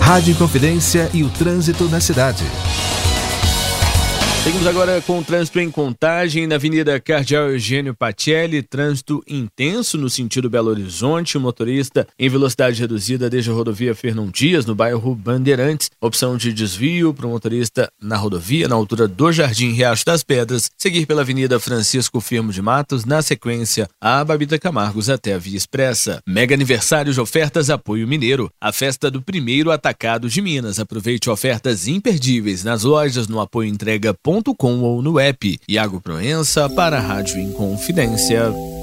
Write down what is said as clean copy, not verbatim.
Rádio Inconfidência e o trânsito na cidade. Seguimos agora com o trânsito em Contagem, na Avenida Cardeal Eugênio Pacelli, trânsito intenso no sentido Belo Horizonte, o motorista em velocidade reduzida desde a rodovia Fernão Dias, no bairro Bandeirantes, opção de desvio para o motorista na rodovia, na altura do Jardim Riacho das Pedras, seguir pela Avenida Francisco Firmo de Matos, na sequência a Babita Camargos até a Via Expressa. Mega aniversário de ofertas Apoio Mineiro, a festa do primeiro atacado de Minas. Aproveite ofertas imperdíveis nas lojas, no apoioentrega.com ou no app. Iago Proença para a Rádio Inconfidência.